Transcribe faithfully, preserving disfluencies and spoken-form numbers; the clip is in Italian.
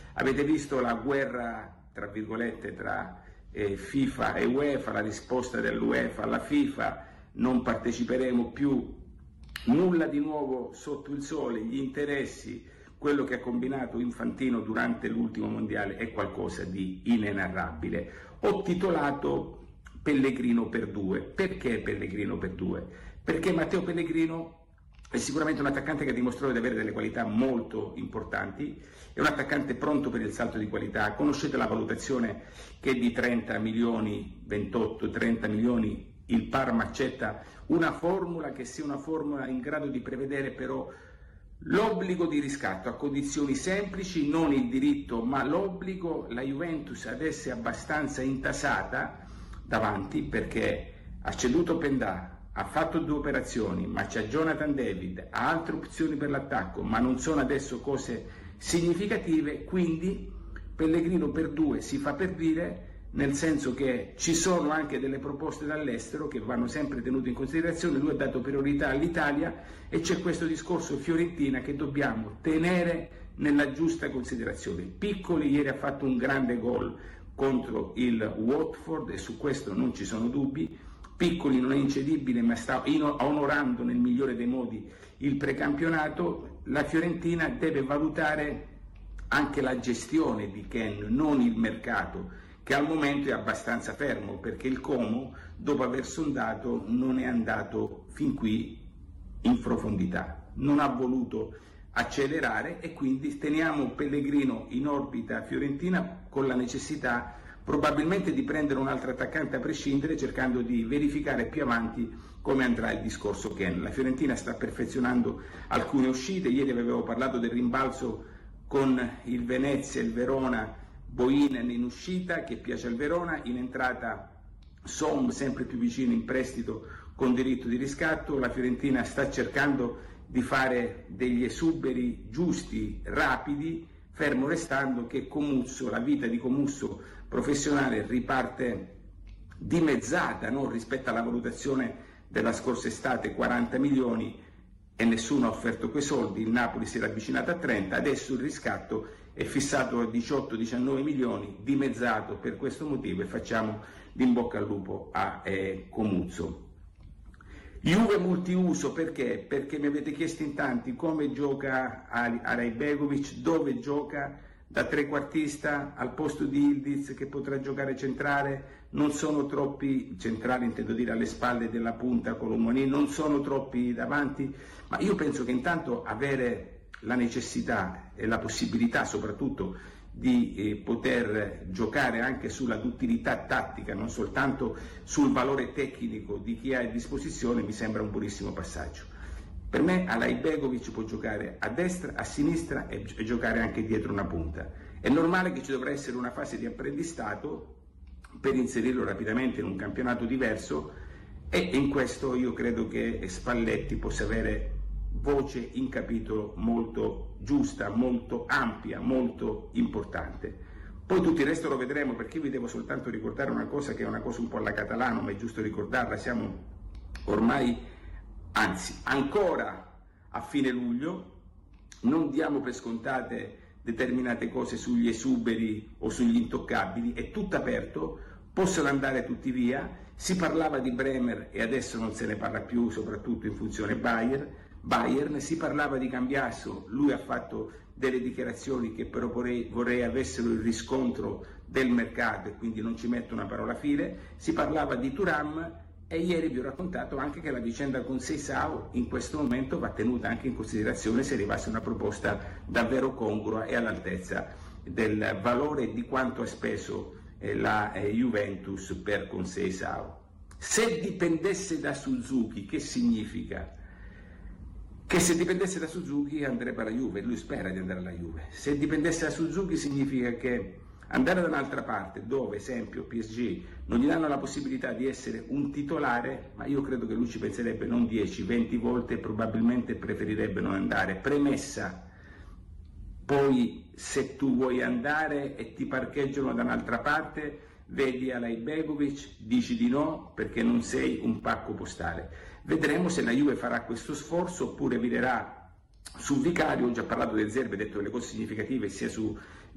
Avete visto la guerra, tra virgolette, tra eh, FIFA e UEFA, la risposta dell'UEFA alla FIFA: non parteciperemo più, nulla di nuovo sotto il sole, gli interessi, quello che ha combinato Infantino durante l'ultimo mondiale è qualcosa di inenarrabile. Ho titolato Pellegrino per due. Perché Pellegrino per due? Perché Matteo Pellegrino è sicuramente un attaccante che ha dimostrato di avere delle qualità molto importanti, è un attaccante pronto per il salto di qualità. Conoscete la valutazione che è di trenta milioni, ventotto trenta milioni, il Parma accetta una formula che sia una formula in grado di prevedere però l'obbligo di riscatto a condizioni semplici, non il diritto ma l'obbligo. La Juventus adesso è abbastanza intasata davanti perché ha ceduto Pendà, ha fatto due operazioni, ma c'è Jonathan David, ha altre opzioni per l'attacco, ma non sono adesso cose significative, quindi Pellegrino per due si fa per dire, nel senso che ci sono anche delle proposte dall'estero che vanno sempre tenute in considerazione. Lui ha dato priorità all'Italia e c'è questo discorso Fiorentina che dobbiamo tenere nella giusta considerazione. Piccoli ieri ha fatto un grande gol contro il Watford e su questo non ci sono dubbi. Piccoli non è incedibile, ma sta onorando nel migliore dei modi il precampionato. La Fiorentina deve valutare anche la gestione di Ken, non il mercato, che al momento è abbastanza fermo, perché il Como, dopo aver sondato, non è andato fin qui in profondità, non ha voluto accelerare e quindi teniamo Pellegrino in orbita fiorentina con la necessità probabilmente di prendere un altro attaccante a prescindere, cercando di verificare più avanti come andrà il discorso Ken. La Fiorentina sta perfezionando alcune uscite, ieri avevo parlato del rimbalzo con il Venezia e il Verona, Boinen in uscita che piace al Verona, in entrata Som sempre più vicino in prestito con diritto di riscatto. La Fiorentina sta cercando di fare degli esuberi giusti, rapidi, fermo restando che Comusso, la vita di Comusso professionale riparte dimezzata, no? Rispetto alla valutazione della scorsa estate, quaranta milioni, e nessuno ha offerto quei soldi. Il Napoli si era avvicinato a trenta, adesso il riscatto è fissato a diciotto diciannove milioni, dimezzato per questo motivo, e facciamo l'in bocca al lupo a eh, Comusso. Juve multiuso perché? Perché mi avete chiesto in tanti come gioca Arajbegovic, dove gioca, da trequartista al posto di Ildiz che potrà giocare centrale. Non sono troppi centrali, intendo dire alle spalle della punta Colomoni, non sono troppi davanti, ma io penso che intanto avere la necessità e la possibilità soprattutto di eh, poter giocare anche sulla duttilità tattica, non soltanto sul valore tecnico di chi ha a disposizione, mi sembra un buonissimo passaggio. Per me Arajbegovic può giocare a destra, a sinistra e, e giocare anche dietro una punta. È normale che ci dovrà essere una fase di apprendistato per inserirlo rapidamente in un campionato diverso, e in questo io credo che Spalletti possa avere voce in capitolo molto giusta, molto ampia, molto importante. Poi tutto il resto lo vedremo, perché io vi devo soltanto ricordare una cosa che è una cosa un po' alla Catalano, ma è giusto ricordarla. Siamo ormai, anzi ancora a fine luglio, non diamo per scontate determinate cose sugli esuberi o sugli intoccabili, è tutto aperto, possono andare tutti via. Si parlava di Bremer e adesso non se ne parla più, soprattutto in funzione Bayern. Bayern, si parlava di Cambiasso, lui ha fatto delle dichiarazioni che però vorrei, vorrei avessero il riscontro del mercato e quindi non ci metto una parola fine. Si parlava di Thuram e ieri vi ho raccontato anche che la vicenda con Seisao in questo momento va tenuta anche in considerazione se arrivasse una proposta davvero congrua e all'altezza del valore di quanto ha speso eh, la eh, Juventus per con Seisao. Se dipendesse da Suzuki, che significa? Che se dipendesse da Suzuki andrebbe alla Juve, lui spera di andare alla Juve. Se dipendesse da Suzuki significa che andare da un'altra parte, dove esempio P S G non gli danno la possibilità di essere un titolare, ma io credo che lui ci penserebbe non dieci venti volte e probabilmente preferirebbe non andare. Premessa, poi se tu vuoi andare e ti parcheggiano da un'altra parte, vedi Arajbegovic, dici di no perché non sei un pacco postale. Vedremo se la Juve farà questo sforzo oppure virerà sul Vicario. Ho già parlato del Zerbe, ho detto delle cose significative sia su